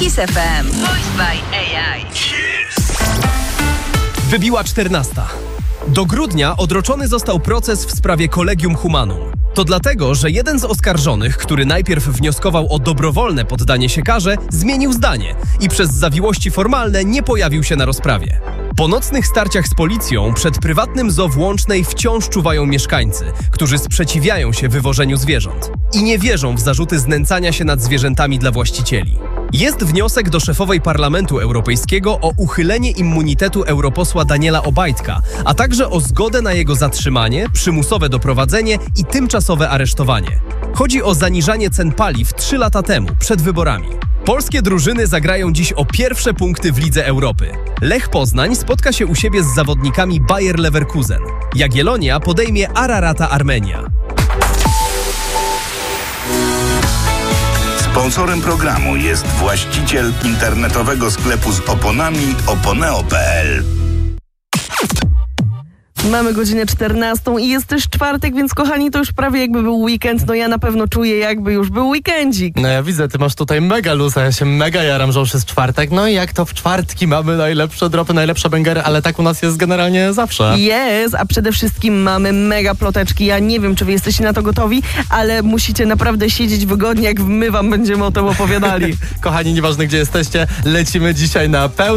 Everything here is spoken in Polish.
Kiss FM. Voiced by AI. Wybiła 14. Do grudnia odroczony został proces w sprawie Collegium Humanum. To dlatego, że jeden z oskarżonych, który najpierw wnioskował o dobrowolne poddanie się karze, zmienił zdanie i przez zawiłości formalne nie pojawił się na rozprawie. Po nocnych starciach z policją przed prywatnym zoo w Łącznej wciąż czuwają mieszkańcy, którzy sprzeciwiają się wywożeniu zwierząt i nie wierzą w zarzuty znęcania się nad zwierzętami dla właścicieli. Jest wniosek do szefowej Parlamentu Europejskiego o uchylenie immunitetu europosła Daniela Obajtka, a także o zgodę na jego zatrzymanie, przymusowe doprowadzenie i tymczasowe aresztowanie. Chodzi o zaniżanie cen paliw 3 lata temu, przed wyborami. Polskie drużyny zagrają dziś o pierwsze punkty w Lidze Europy. Lech Poznań spotka się u siebie z zawodnikami Bayer Leverkusen. Jagiellonia podejmie Ararata Armenia. Sponsorem programu jest właściciel internetowego sklepu z oponami oponeo.pl. Mamy godzinę 14 i jest też czwartek, więc kochani, to już prawie jakby był weekend. No ja na pewno czuję, jakby już był weekendzik. No ja widzę, ty masz tutaj mega luza, ja się mega jaram, że już jest czwartek. No i jak to w czwartki mamy najlepsze dropy, najlepsze bęgery, ale tak u nas jest generalnie zawsze. Jest, a przede wszystkim mamy mega ploteczki. Ja nie wiem, czy wy jesteście na to gotowi, ale musicie naprawdę siedzieć wygodnie, jak my wam będziemy o tym opowiadali. Kochani, nieważne gdzie jesteście, lecimy dzisiaj na pełno.